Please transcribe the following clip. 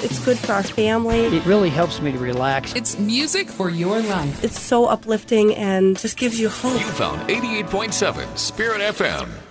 It's good for our family. It really helps me to relax. It's music for your life. It's so uplifting and just gives you hope. You found 88.7 Spirit FM.